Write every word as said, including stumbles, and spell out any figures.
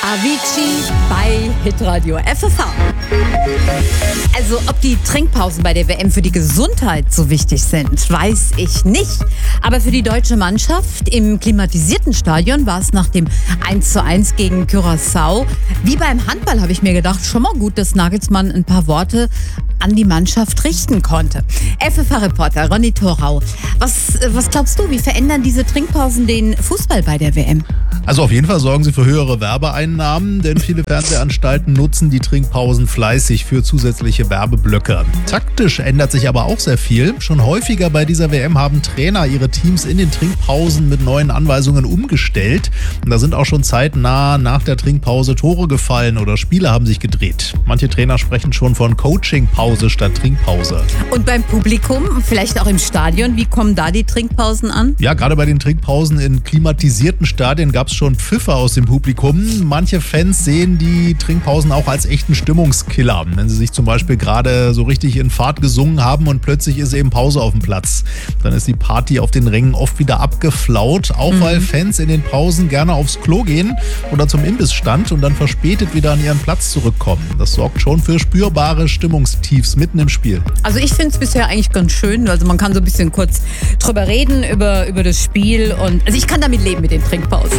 Avicii bei Hitradio F F H. Also, ob die Trinkpausen bei der W M für die Gesundheit so wichtig sind, weiß ich nicht. Aber für die deutsche Mannschaft im klimatisierten Stadion war es nach dem eins zu eins gegen Curaçao, wie beim Handball, habe ich mir gedacht, schon mal gut, dass Nagelsmann ein paar Worte an die Mannschaft richten konnte. F F H-Reporter Ronny Thorau, was, was glaubst du, wie verändern diese Trinkpausen den Fußball bei der W M? Also auf jeden Fall sorgen sie für höhere Werbeeinnahmen, denn viele Fernsehanstalten nutzen die Trinkpausen fleißig für zusätzliche Werbeblöcke. Taktisch ändert sich aber auch sehr viel. Schon häufiger bei dieser W M haben Trainer ihre Teams in den Trinkpausen mit neuen Anweisungen umgestellt. Und da sind auch schon zeitnah nach der Trinkpause Tore gefallen oder Spiele haben sich gedreht. Manche Trainer sprechen schon von Coachingpause statt Trinkpause. Und beim Publikum, vielleicht auch im Stadion, wie kommen da die Trinkpausen an? Ja, gerade bei den Trinkpausen in klimatisierten Stadien gab es schon Pfiffe aus dem Publikum. Manche Fans sehen die Trinkpausen auch als echten Stimmungskiller, wenn sie sich zum Beispiel gerade so richtig in Fahrt gesungen haben und plötzlich ist eben Pause auf dem Platz. Dann ist die Party auf den Rängen oft wieder abgeflaut, auch mhm. weil Fans in den Pausen gerne aufs Klo gehen oder zum Imbissstand und dann verspätet wieder an ihren Platz zurückkommen. Das sorgt schon für spürbare Stimmungstiefs mitten im Spiel. Also ich finde es bisher eigentlich ganz schön. Also man kann so ein bisschen kurz drüber reden, über, über das Spiel und also ich kann damit leben mit den Trinkpausen.